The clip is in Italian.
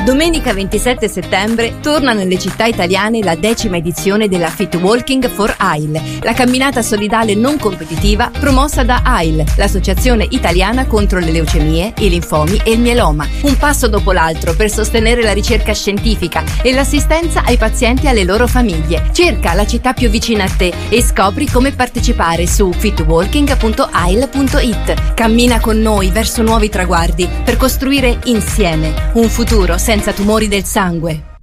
Domenica 27 settembre torna nelle città italiane la 10ª edizione della Fit Walking for AIL, la camminata solidale non competitiva promossa da AIL, l'associazione italiana contro le leucemie, i linfomi e il mieloma. Un passo dopo l'altro per sostenere la ricerca scientifica e l'assistenza ai pazienti e alle loro famiglie. Cerca la città più vicina a te e scopri come partecipare su fitwalking.ail.it. Cammina con noi verso nuovi traguardi per costruire insieme un futuro senza tumori del sangue.